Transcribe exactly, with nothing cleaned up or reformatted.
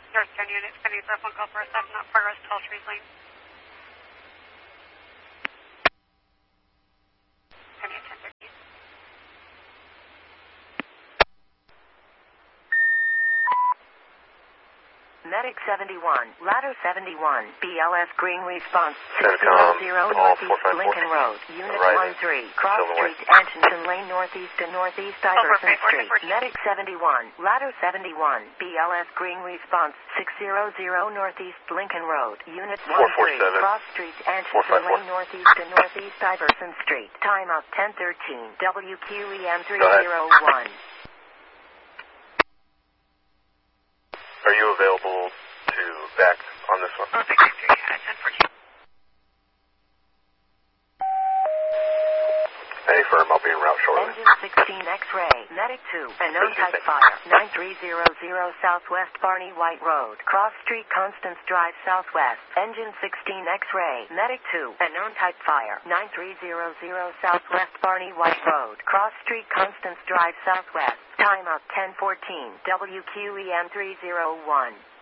Northern unit, spinning for a phone call for a seven, not progress, tall trees lane. Penny at ten thirty. Medic seventy-one, Ladder seventy-one, B L S Green Response, six Centcom, zero call Northeast four five four. Lincoln Road, Unit Right. one three, Cross Silverway. Street, Antonton Lane, Northeast and Northeast Iverson Street. Medic seventy-one, Ladder seventy-one, B L S Green Response, six zero zero Northeast Lincoln Road, Unit one three, Cross Street, Antonton Lane, Northeast and Northeast Iverson Street. Time up ten thirteen, W Q E M three zero one. Are you available to back on this one? Oh, six six three, at ten fourteen. Any firm, I'll be en route shortly. Engine sixteen X-ray, Medic two, unknown type fire, nine three zero zero Southwest Barney White Road, Cross Street, Constance Drive Southwest. Engine sixteen X-ray, Medic two, unknown type fire, nine three zero zero Southwest Barney White Road, Cross Street, Constance Drive Southwest. Time up ten fourteen, W Q E M three zero one.